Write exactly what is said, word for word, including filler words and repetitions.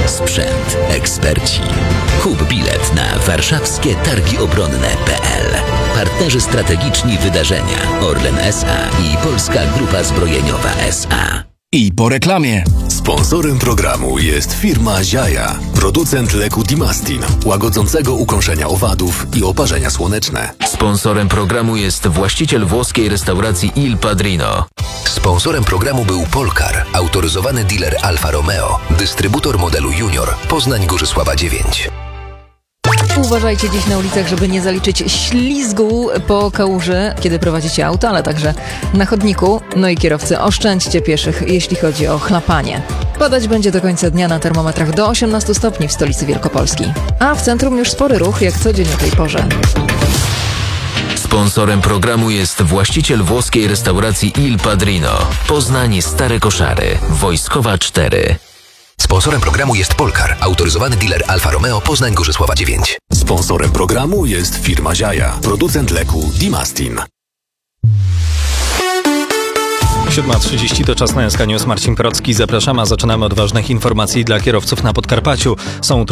sprzęt, eksperci. Kup bilet na warszawskie targi obronne kropka pe el. Partnerzy strategiczni wydarzenia Orlen S A i Polska Grupa Zbrojeniowa S A. I po reklamie. Sponsorem programu jest firma Ziaja, producent leku Dimastin, łagodzącego ukąszenia owadów i oparzenia słoneczne. Sponsorem programu jest właściciel włoskiej restauracji Il Padrino. Sponsorem programu był Polkar, autoryzowany dealer Alfa Romeo, dystrybutor modelu Junior, Poznań Górzysława dziewięć. Uważajcie dziś na ulicach, żeby nie zaliczyć ślizgu po kałuży, kiedy prowadzicie auto, ale także na chodniku. No i kierowcy, oszczędźcie pieszych, jeśli chodzi o chlapanie. Padać będzie do końca dnia na termometrach do osiemnastu stopni w stolicy Wielkopolski. A w centrum już spory ruch, jak co dzień o tej porze. Sponsorem programu jest właściciel włoskiej restauracji Il Padrino. Poznań Stare Koszary, Wojskowa cztery. Sponsorem programu jest Polkar, autoryzowany dealer Alfa Romeo, Poznań Górzysława dziewięć. Sponsorem programu jest firma Ziaja, producent leku Dimastin. siódma trzydzieści to czas na J S K News. Marcin Procki. Zapraszamy, a zaczynamy od ważnych informacji dla kierowców na Podkarpaciu. Są